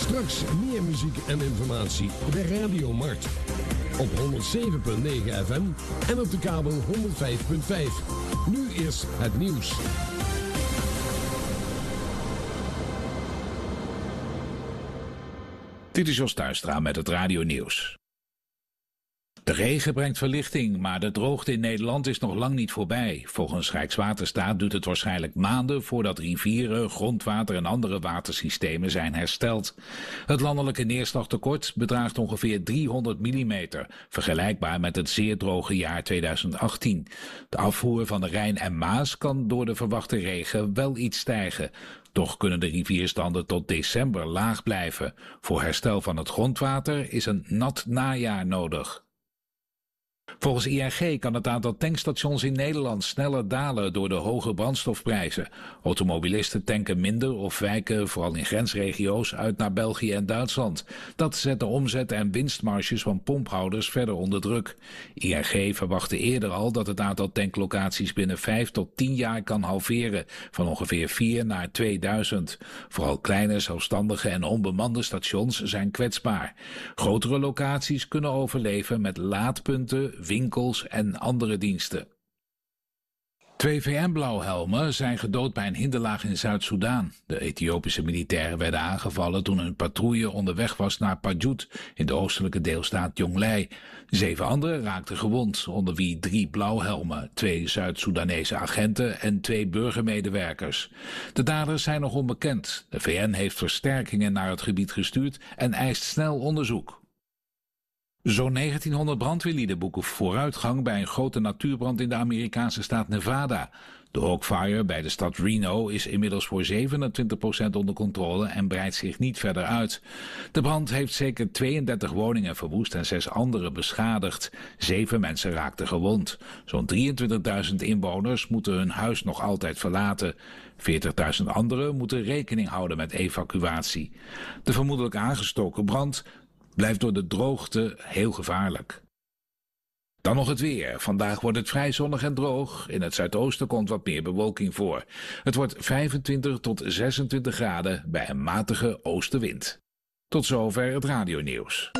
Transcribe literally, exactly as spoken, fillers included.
Straks meer muziek en informatie bij Radio Mart. Op honderdzeven komma negen F M en op de kabel honderdvijf komma vijf. Nu eerst het nieuws. Dit is Jos Tuistra met het Radio Nieuws. De regen brengt verlichting, maar de droogte in Nederland is nog lang niet voorbij. Volgens Rijkswaterstaat duurt het waarschijnlijk maanden voordat rivieren, grondwater en andere watersystemen zijn hersteld. Het landelijke neerslagtekort bedraagt ongeveer driehonderd millimeter, vergelijkbaar met het zeer droge jaar tweeduizend achttien. De afvoer van de Rijn en Maas kan door de verwachte regen wel iets stijgen. Toch kunnen de rivierstanden tot december laag blijven. Voor herstel van het grondwater is een nat najaar nodig. Volgens I N G kan het aantal tankstations in Nederland sneller dalen door de hoge brandstofprijzen. Automobilisten tanken minder of wijken, vooral in grensregio's, uit naar België en Duitsland. Dat zet de omzet en winstmarges van pomphouders verder onder druk. I N G verwachtte eerder al dat het aantal tanklocaties binnen vijf tot tien jaar kan halveren, van ongeveer vier naar tweeduizend. Vooral kleine, zelfstandige en onbemande stations zijn kwetsbaar. Grotere locaties kunnen overleven met laadpunten, winkels en andere diensten. Twee V N-blauwhelmen zijn gedood bij een hinderlaag in Zuid-Soedan. De Ethiopische militairen werden aangevallen toen een patrouille onderweg was naar Pajut in de oostelijke deelstaat Jonglei. Zeven anderen raakten gewond, onder wie drie blauwhelmen, twee Zuid-Soedanese agenten en twee burgermedewerkers. De daders zijn nog onbekend. De V N heeft versterkingen naar het gebied gestuurd en eist snel onderzoek. Zo'n negentienhonderd brandweerlieden boeken vooruitgang bij een grote natuurbrand in de Amerikaanse staat Nevada. De Hawkfire bij de stad Reno is inmiddels voor zevenentwintig procent onder controle en breidt zich niet verder uit. De brand heeft zeker tweeëndertig woningen verwoest en zes andere beschadigd. Zeven mensen raakten gewond. Zo'n drieëntwintigduizend inwoners moeten hun huis nog altijd verlaten. veertigduizend anderen moeten rekening houden met evacuatie. De vermoedelijk aangestoken brand blijft door de droogte heel gevaarlijk. Dan nog het weer. Vandaag wordt het vrij zonnig en droog. In het zuidoosten komt wat meer bewolking voor. Het wordt vijfentwintig tot zesentwintig graden bij een matige oostenwind. Tot zover het radionieuws.